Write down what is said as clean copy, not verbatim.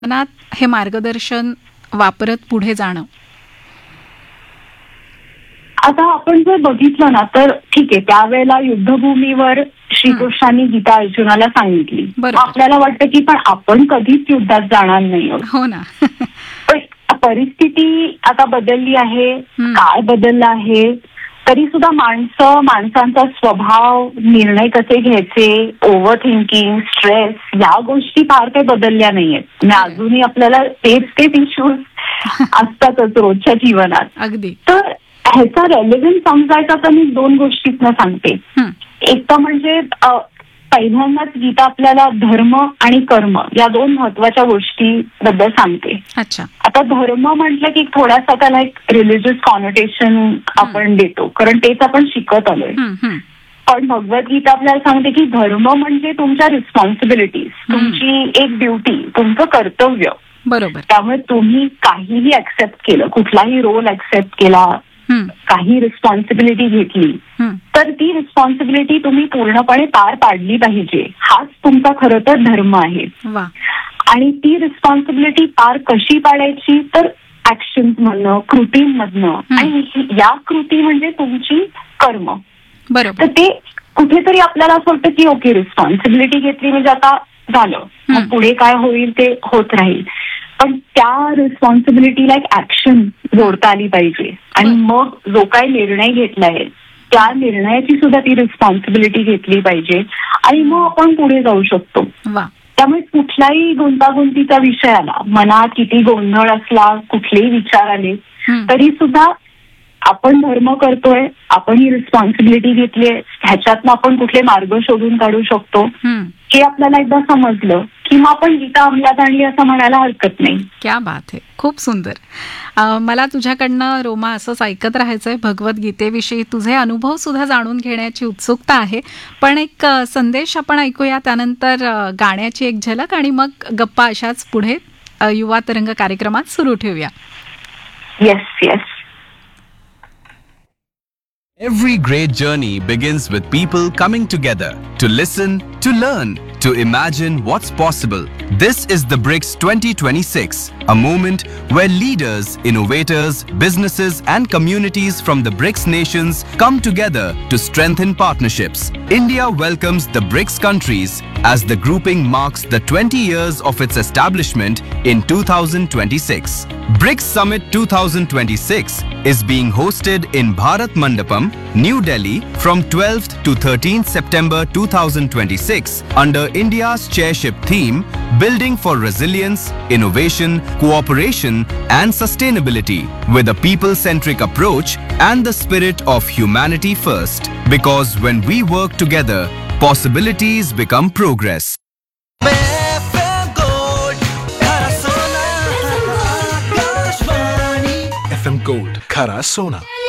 मनात हे मार्गदर्शन वापरत पुढे जाणं. आता आपण जर बघितलं ना तर ठीक आहे, त्यावेळेला युद्धभूमीवर श्रीकृष्णांनी गीता अर्जुनाला सांगितली. बरोबर. आपल्याला वाटतं की पण आपण कधीच युद्धात जाणार नाही आहोत. हो ना. पण परिस्थिती आता बदलली आहे, काळ बदलला आहे, तरी सुद्धा माणसांचा स्वभाव, निर्णय कसे घ्यायचे, ओव्हर थिंकिंग, स्ट्रेस, या गोष्टी फार काही बदलल्या नाहीयेत. म्हणजे अजूनही आपल्याला तेच इश्यूज असतातच रोजच्या जीवनात. अगदी. तर ह्याचा रेलेव्हन्स समजायचा तर मी 2 गोष्टीतनं सांगते. एक तर म्हणजे पहिल्यांदाच गीता आपल्याला धर्म आणि कर्म या 2 महत्वाच्या गोष्टीबद्दल सांगते. अच्छा. आता धर्म म्हटलं की थोडासा त्याला एक रिलिजियस कॉनोटेशन आपण देतो, कारण तेच आपण शिकत आलोय. पण भगवद्गीता आपल्याला सांगते की धर्म म्हणजे तुमच्या रिस्पॉन्सिबिलिटीज, तुमची एक ड्युटी, तुमचं कर्तव्य. बरोबर. त्यामुळे तुम्ही काहीही ऍक्सेप्ट केलं, कुठलाही रोल ऍक्सेप्ट केला, काही रिस्पॉन्सिबिलिटी घेतली, तर ती रिस्पॉन्सिबिलिटी तुम्ही पूर्णपणे पार पाडली पाहिजे. हाच तुमचा खरं तर धर्म आहे. आणि ती रिस्पॉन्सिबिलिटी पार कशी पाडायची, तर ऍक्शन्स मधनं, कृतींमधनं. आणि या कृती म्हणजे तुमची कर्म. बरोबर. तर ते कुठेतरी आपल्याला असं वाटतं की ओके, रिस्पॉन्सिबिलिटी घेतली म्हणजे आता झालं, मग पुढे काय होईल ते होत राहील. पण त्या रिस्पॉन्सिबिलिटीला एक ऍक्शन जोडता आली पाहिजे. आणि मग जो काही निर्णय घेतलाय त्या निर्णयाची सुद्धा ती रिस्पॉन्सिबिलिटी घेतली पाहिजे, आणि मग आपण पुढे जाऊ शकतो. त्यामुळे कुठलाही गुंतागुंतीचा विषय आला, मनात किती गोंधळ असला, कुठलेही विचार आले, तरी सुद्धा आपण धर्म करतोय, आपण ही रिस्पॉन्सिबिलिटी घेतलीये, ह्याच्यातनं आपण कुठले मार्ग शोधून काढू शकतो हे आपल्याला एकदा समजलं की मग आपण गीता अंमलात आणली असं म्हणायला हरकत नाही. क्या बात आहे. खूप सुंदर. मला तुझ्याकडनं रोमा असंच ऐकत राहायचंय. भगवद्गीतेविषयी तुझे अनुभव सुद्धा जाणून घेण्याची उत्सुकता आहे. पण एक संदेश आपण ऐकूया, त्यानंतर गाण्याची एक झलक, आणि मग गप्पा अशाच पुढे युवा तरंग कार्यक्रमात सुरू ठेवूया. Yes. Every great journey begins with people coming together to listen, to learn, to imagine what's possible. This is the BRICS 2026, a moment where leaders, innovators, businesses and communities from the BRICS nations come together to strengthen partnerships. India welcomes the BRICS countries as the grouping marks the 20 years of its establishment in 2026. BRICS Summit 2026 is being hosted in Bharat Mandapam, New Delhi from 12th to 13th September 2026 under India's chairship theme Building for Resilience, Innovation, Cooperation and Sustainability with a people-centric approach and the spirit of humanity first. Because when we work together, possibilities become progress. FM Gold, Khara Sona.